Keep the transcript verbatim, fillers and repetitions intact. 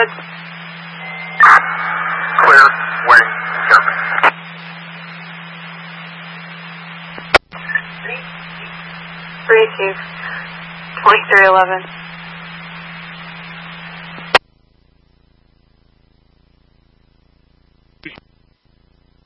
ahead. Clear, wing, German. Three, two, twenty-three eleven.